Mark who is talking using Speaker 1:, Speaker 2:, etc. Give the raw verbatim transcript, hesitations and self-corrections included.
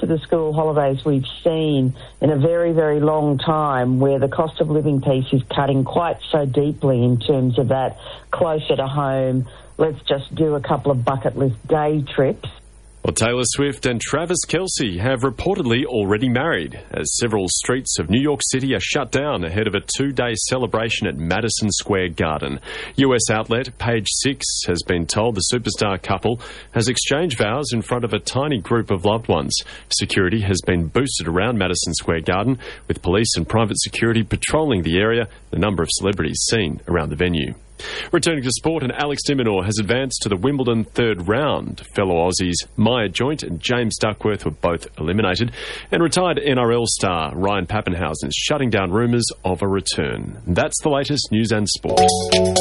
Speaker 1: the school holidays we've seen in a very, very long time, where the cost of living piece is cutting quite so deeply in terms of that closer to home, let's just do a couple of bucket list day trips.
Speaker 2: Well, Taylor Swift and Travis Kelce have reportedly already married, as several streets of New York City are shut down ahead of a two-day celebration at Madison Square Garden. U S outlet Page Six has been told the superstar couple has exchanged vows in front of a tiny group of loved ones. Security has been boosted around Madison Square Garden, with police and private security patrolling the area, the number of celebrities seen around the venue. Returning to sport, and Alex de Minaur has advanced to the Wimbledon third round. Fellow Aussies Maya Joint and James Duckworth were both eliminated, and retired N R L star Ryan Pappenhausen is shutting down rumours of a return. That's the latest news and sport.